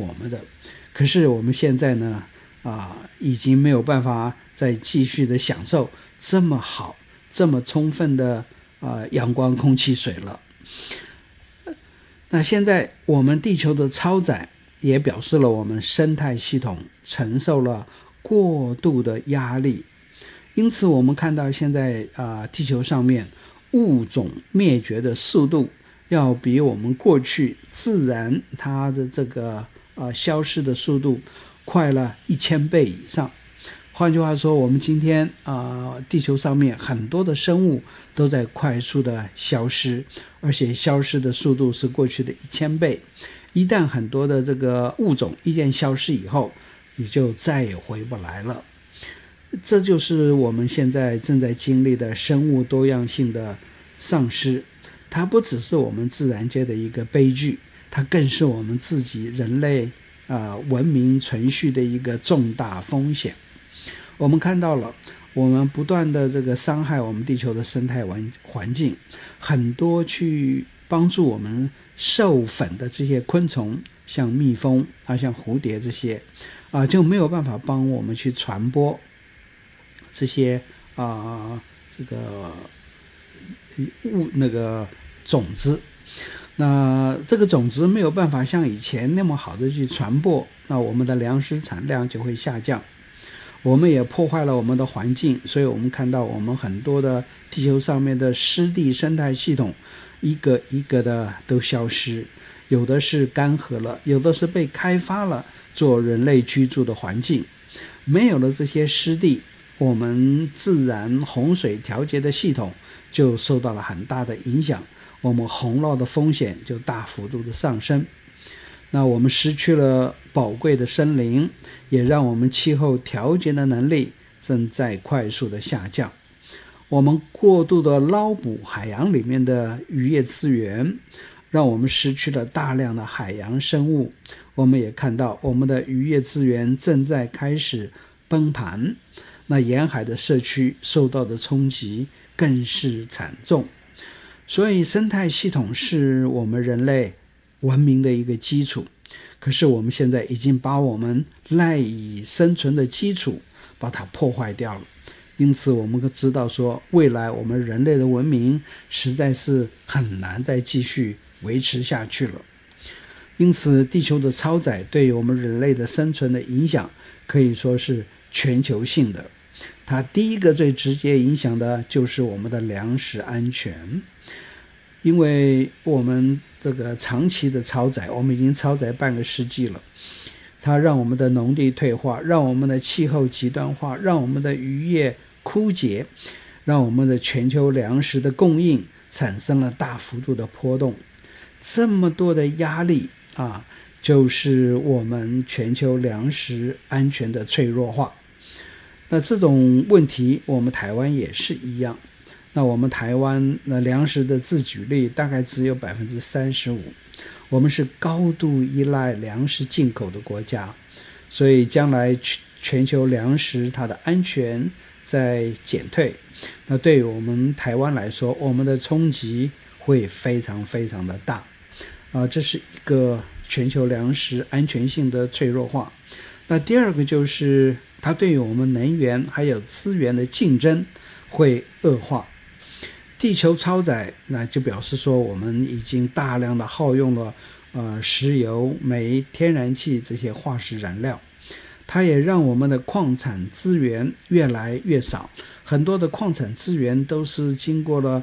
我们的。可是我们现在呢已经没有办法再继续的享受这么好这么充分的阳光空气水了。那现在我们地球的超载也表示了我们生态系统承受了过度的压力，因此我们看到现在地球上面物种灭绝的速度要比我们过去自然它的这个消失的速度快了1000倍以上。换句话说，我们今天地球上面很多的生物都在快速的消失，而且消失的速度是过去的1000倍。一旦很多的这个物种一旦消失以后，也就再也回不来了。这就是我们现在正在经历的生物多样性的丧失，它不只是我们自然界的一个悲剧，它更是我们自己人类文明存续的一个重大风险。我们看到了我们不断的这个伤害我们地球的生态环境，很多去帮助我们授粉的这些昆虫，像蜜蜂像蝴蝶这些就没有办法帮我们去传播这些这个那个种子。那这个种子没有办法像以前那么好的去传播，那我们的粮食产量就会下降。我们也破坏了我们的环境，所以我们看到我们很多的地球上面的湿地生态系统一个一个的都消失，有的是干涸了，有的是被开发了做人类居住的环境。没有了这些湿地，我们自然洪水调节的系统就受到了很大的影响，我们洪涝的风险就大幅度的上升。那我们失去了宝贵的森林，也让我们气候调节的能力正在快速的下降。我们过度的捞捕海洋里面的渔业资源，让我们失去了大量的海洋生物。我们也看到我们的渔业资源正在开始崩盘，那沿海的社区受到的冲击更是惨重。所以生态系统是我们人类文明的一个基础，可是我们现在已经把我们赖以生存的基础把它破坏掉了。因此我们知道说，未来我们人类的文明实在是很难再继续维持下去了。因此地球的超载对于我们人类的生存的影响可以说是全球性的。它第一个最直接影响的就是我们的粮食安全，因为我们这个长期的超载，我们已经超载半个世纪了，它让我们的农地退化，让我们的气候极端化，让我们的渔业枯竭，让我们的全球粮食的供应产生了大幅度的波动。这么多的压力就是我们全球粮食安全的脆弱化。那这种问题我们台湾也是一样。那我们台湾粮食的自给率大概只有 35%， 我们是高度依赖粮食进口的国家，所以将来全球粮食它的安全在减退，那对于我们台湾来说，我们的冲击会非常非常的大这是一个全球粮食安全性的脆弱化。那第二个就是它对于我们能源还有资源的竞争会恶化。地球超载，那就表示说我们已经大量的耗用了石油、煤、天然气这些化石燃料，它也让我们的矿产资源越来越少。很多的矿产资源都是经过了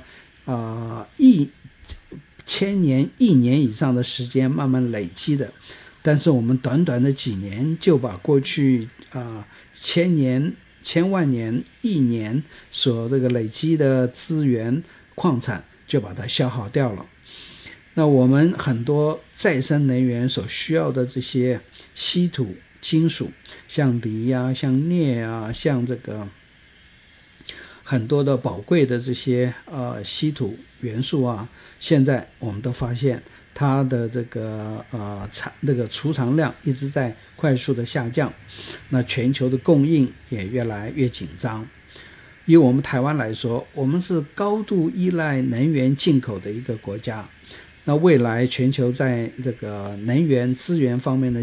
1000年、1年以上的时间慢慢累积的，但是我们短短的几年就把过去1000年、1000万年、1年所这个累积的资源矿产就把它消耗掉了。那我们很多再生能源所需要的这些稀土金属，像锂像镍像这个很多的宝贵的这些稀土元素现在我们都发现它的这个储藏量一直在快速的下降，那全球的供应也越来越紧张。以我们台湾来说，我们是高度依赖能源进口的一个国家，那未来全球在这个能源资源方面的